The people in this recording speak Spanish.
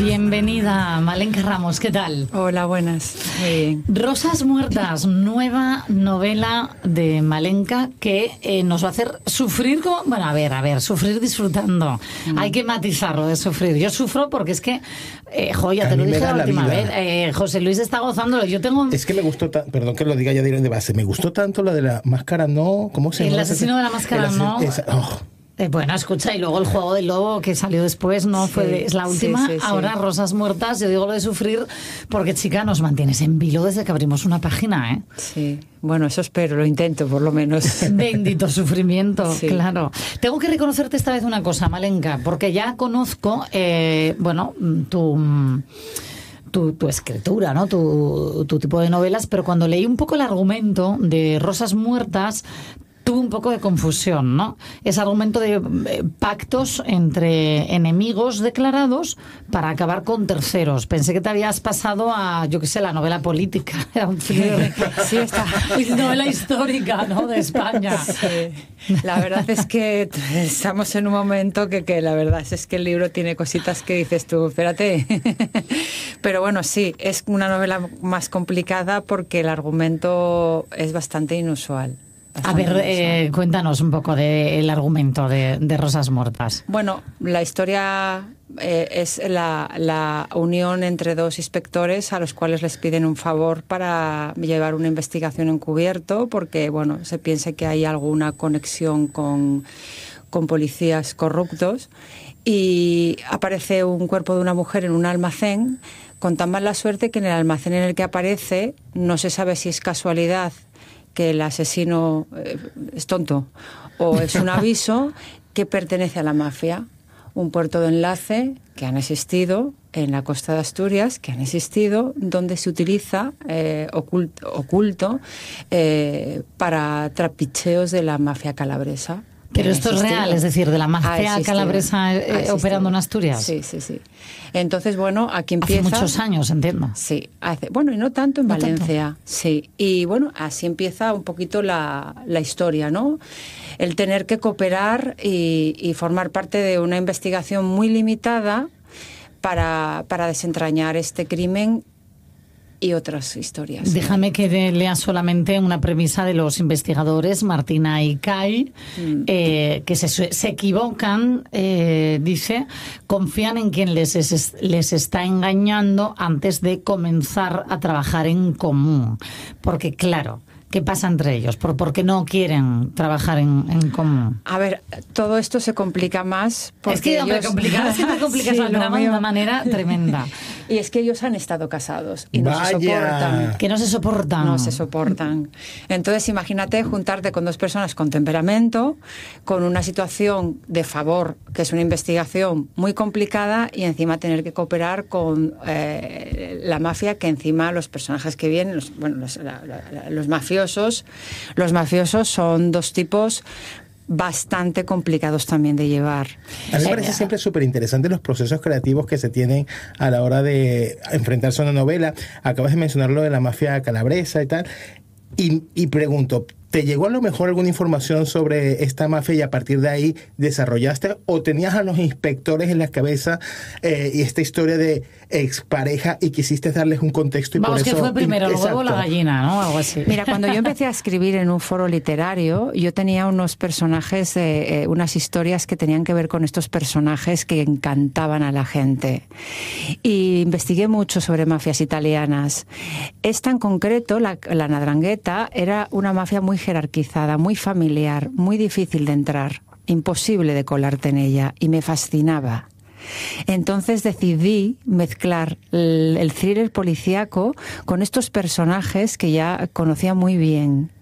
Bienvenida, Malenka Ramos, ¿qué tal? Hola, buenas. Muy bien. Rosas muertas, nueva novela de Malenka que nos va a hacer sufrir bueno, a ver, sufrir disfrutando. Hay que matizarlo de sufrir. Yo sufro porque es que, ya te lo dije la última vez, José Luis está gozándolo. Yo tengo... Es que me gustó, perdón que lo diga ya de base, me gustó tanto la de la máscara, ¿no? ¿Cómo se llama? El asesino de la máscara, ¿no? Bueno, escucha, y luego el juego del lobo que salió después, ¿no? Es la última. Sí. Ahora, Rosas muertas, yo digo lo de sufrir, porque, chica, nos mantienes en vilo desde que abrimos una página, ¿eh? Sí, bueno, eso espero, lo intento por lo menos. Bendito sufrimiento, sí. Claro. Tengo que reconocerte esta vez una cosa, Malenka, porque ya conozco, tu escritura, ¿no? Tu tipo de novelas, pero cuando leí un poco el argumento de Rosas muertas, tuve un poco de confusión, ¿no? Ese argumento de pactos entre enemigos declarados para acabar con terceros. Pensé que te habías pasado a, yo qué sé, la novela política. Era un thriller. Sí, esta novela histórica, ¿no? De España. Sí. La verdad es que estamos en un momento que la verdad es que el libro tiene cositas que dices tú, espérate. Pero bueno, sí, es una novela más complicada porque el argumento es bastante inusual. A ver, cuéntanos un poco del argumento de Rosas muertas. Bueno, la historia es la unión entre dos inspectores a los cuales les piden un favor para llevar una investigación encubierto porque, bueno, se piensa que hay alguna conexión con policías corruptos y aparece un cuerpo de una mujer en un almacén con tan mala suerte que en el almacén en el que aparece no se sabe si es casualidad que el asesino es tonto o es un aviso que pertenece a la mafia. Un puerto de enlace que han existido en la costa de Asturias, que han existido, donde se utiliza oculto para trapicheos de la mafia calabresa. Pero esto es real, es decir, de la mafia calabresa operando en Asturias. Sí, sí, sí. Entonces, bueno, aquí empieza... Hace muchos años, entiendo. Sí, bueno, y no tanto en Valencia. Tanto. Sí, y bueno, así empieza un poquito la historia, ¿no? El tener que cooperar y formar parte de una investigación muy limitada para desentrañar este crimen y otras historias. Déjame que lea solamente una premisa de los investigadores, Martina y Kai, que se equivocan, dice, confían en quien les está engañando antes de comenzar a trabajar en común. Porque, claro, ¿qué pasa entre ellos? ¿Por qué no quieren trabajar en común? A ver, todo esto se complica más porque es que ellos... complicas el drama de una manera tremenda. Y es que ellos han estado casados y no se soportan. Que no se soportan. No se soportan. Entonces, imagínate juntarte con dos personas con temperamento, con una situación de favor, que es una investigación muy complicada, y encima tener que cooperar con la mafia, que encima los personajes que vienen, los mafiosos son dos tipos bastante complicados también de llevar. A mí me parece siempre súper interesante los procesos creativos que se tienen a la hora de enfrentarse a una novela. Acabas de mencionar lo de la mafia calabresa y tal, y pregunto, ¿te llegó a lo mejor alguna información sobre esta mafia y a partir de ahí desarrollaste o tenías a los inspectores en la cabeza y esta historia de expareja y quisiste darles un contexto? Y vamos, por eso, que fue primero el huevo o la gallina, ¿no? Algo así. Mira, cuando yo empecé a escribir en un foro literario, yo tenía unos personajes, unas historias que tenían que ver con estos personajes que encantaban a la gente. Y investigué mucho sobre mafias italianas. Esta en concreto, la 'Ndrangheta, era una mafia muy jerarquizada, muy familiar, muy difícil de entrar, imposible de colarte en ella, y me fascinaba. Entonces decidí mezclar el thriller policíaco con estos personajes que ya conocía muy bien